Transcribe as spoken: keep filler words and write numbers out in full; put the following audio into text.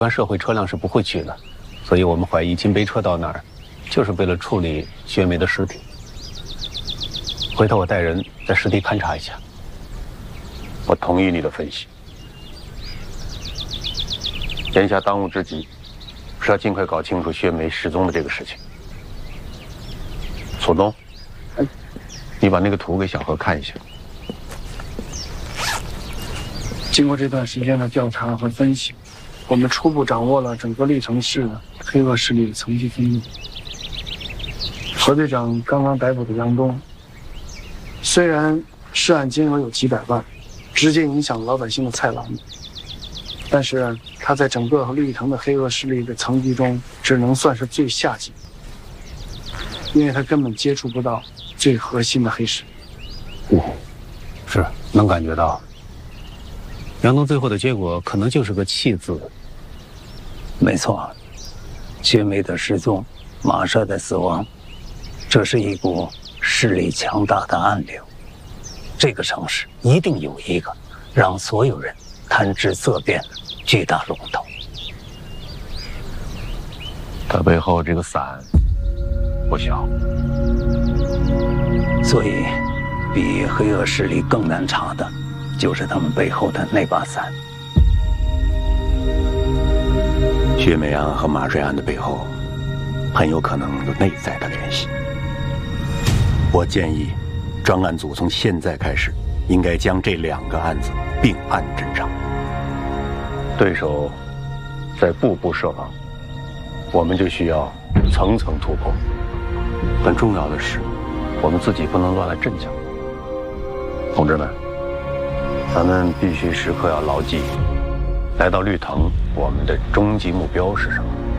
般社会车辆是不会去的，所以我们怀疑金杯车到那儿，就是为了处理薛梅的尸体。回头我带人在实地勘察一下。 我同意你的分析。眼下当务之急是要尽快搞清楚薛梅失踪的这个事情。索东，你把那个图给小何看一下。 经过这段时间的调查和分析，我们初步掌握了整个历城市的黑恶势力的层级分布。何队长刚刚逮捕的杨东，虽然涉案金额有几百万，直接影响老百姓的菜篮子，但是他在整个绿城的黑恶势力的层级中，只能算是最下级，因为他根本接触不到最核心的黑势力。 嗯，是能感觉到。杨东最后的结果可能就是个弃字。 没错，薛梅的失踪，马帅的死亡，这是一股势力强大的暗流。这个城市一定有一个让所有人谈之色变的巨大龙头。 他背后这个伞不小， 所以比黑恶势力更难查的，就是他们背后的那把伞。 薛梅案和马帅案的背后，很有可能有内在的联系。我建议，专案组从现在开始，应该将这两个案子并案侦查。对手在步步设防，我们就需要层层突破。很重要的是，我们自己不能乱了阵脚。同志们，咱们必须时刻要牢记，来到绿藤，我们的终极目标是什么？